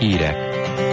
Hírek.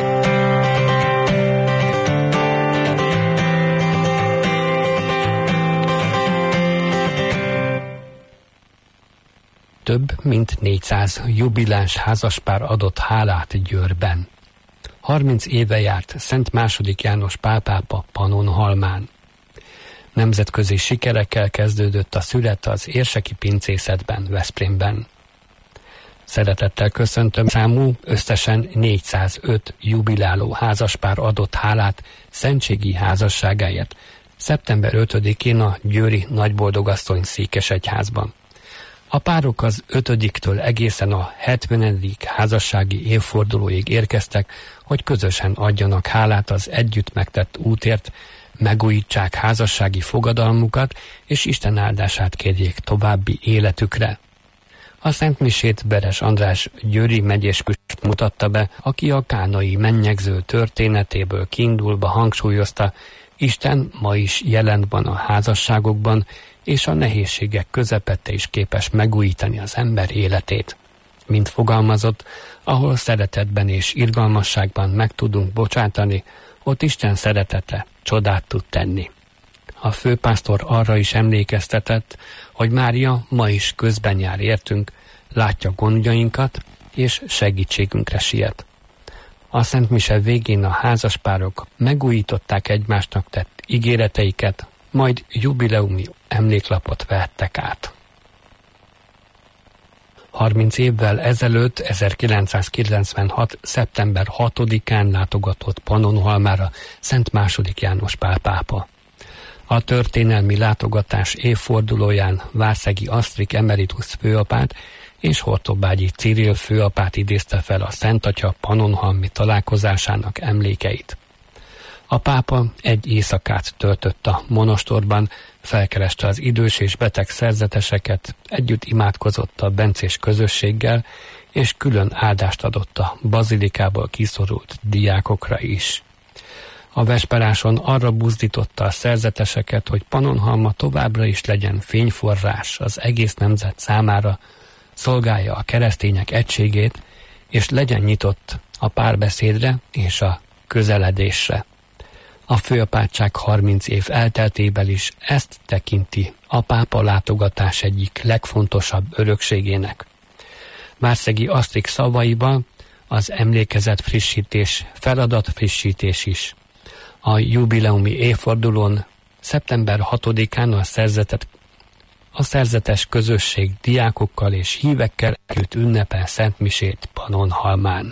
Több mint 400 jubiláns házaspár adott hálát Győrben. 30 éve járt Szent II. János Pál pápa Pannonhalmán. Nemzetközi sikerekkel kezdődött a szület az érseki pincészetben, Veszprémben. Szeretettel köszöntöm, számú összesen 405 jubiláló házaspár adott hálát szentségi házasságáért szeptember 5-én a győri Nagyboldogasszony székesegyházban. A párok az 5-től egészen a 70. házassági évfordulóig érkeztek, hogy közösen adjanak hálát az együtt megtett útért, megújítsák házassági fogadalmukat, és Isten áldását kérjék további életükre. A szentmisét Beres András győri megyésküst mutatta be, aki a kánai mennyegző történetéből kiindulva hangsúlyozta, Isten ma is jelent van a házasságokban, és a nehézségek közepette is képes megújítani az ember életét. Mint fogalmazott, ahol szeretetben és irgalmasságban meg tudunk bocsátani, ott Isten szeretete csodát tud tenni. A főpásztor arra is emlékeztetett, hogy Mária ma is közben jár értünk, látja gondjainkat, és segítségünkre siet. A szentmise végén a házaspárok megújították egymásnak tett ígéreteiket, majd jubileumi emléklapot vehettek át. 30 évvel ezelőtt, 1996. szeptember 6-án látogatott Pannonhalmára Szent II. János Pál pápa. A történelmi látogatás évfordulóján Várszegi Asztrik emeritus főapát és Hortobágyi Cyril főapát idézte fel a Szent Atya pannonhalmi találkozásának emlékeit. A pápa egy éjszakát töltött a monostorban, felkereste az idős és beteg szerzeteseket, együtt imádkozott a bencés közösséggel, és külön áldást adott a bazilikából kiszorult diákokra is. A vesperáson arra buzdította a szerzeteseket, hogy Pannonhalma továbbra is legyen fényforrás az egész nemzet számára, szolgálja a keresztények egységét, és legyen nyitott a párbeszédre és a közeledésre. A főapátság 30 év elteltével is ezt tekinti a pápa látogatás egyik legfontosabb örökségének. Várszegi Asztrik szavaiban az emlékezet frissítés, feladat frissítés is. A jubileumi évfordulón szeptember 6-án a szerzetes közösség diákokkal és hívekkel együtt ünnepel szentmisét Pannonhalmán.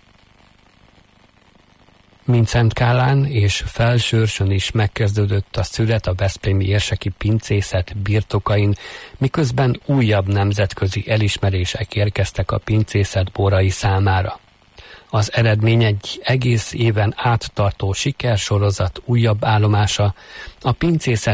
Mindszenty Kálán és Felsőrsön is megkezdődött a szület a veszprémi érseki pincészet birtokain, miközben újabb nemzetközi elismerések érkeztek a pincészet borai számára. Az eredmény egy egész éven áttartó sikersorozat újabb állomása, a pincészet